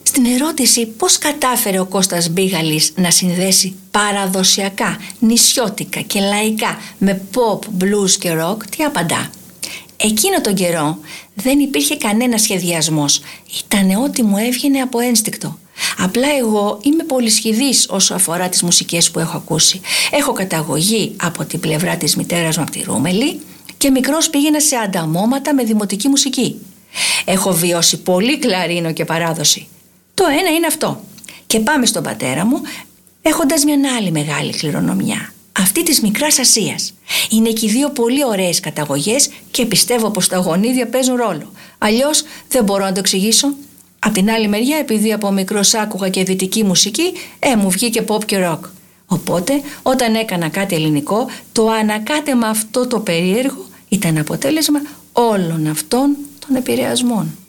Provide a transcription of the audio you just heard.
Στην ερώτηση πώς κατάφερε ο Κώστας Μπίγαλης να συνδέσει παραδοσιακά, νησιώτικα και λαϊκά με pop, blues και rock, τι απαντά? Εκείνο τον καιρό δεν υπήρχε κανένα σχεδιασμός. Ήτανε ό,τι μου έβγαινε από ένστικτο. Απλά εγώ είμαι πολυσχηδής όσο αφορά τις μουσικές που έχω ακούσει. Έχω καταγωγή από την πλευρά της μητέρας μου από τη Ρούμελη και μικρός πήγαινα σε ανταμώματα με δημοτική μουσική. Έχω βιώσει πολύ κλαρίνο και παράδοση. Το ένα είναι αυτό. Και πάμε στον πατέρα μου έχοντας μια άλλη μεγάλη κληρονομιά. Αυτή της Μικράς Ασίας. Είναι και οι δύο πολύ ωραίες καταγωγές και πιστεύω πως τα γονίδια παίζουν ρόλο. Αλλιώς δεν μπορώ να το εξηγήσω. Απ' την άλλη μεριά, επειδή από μικρός άκουγα και δυτική μουσική, μου βγήκε pop και rock. Οπότε, όταν έκανα κάτι ελληνικό, το ανακάτεμα αυτό το περίεργο ήταν αποτέλεσμα όλων αυτών των επηρεασμών.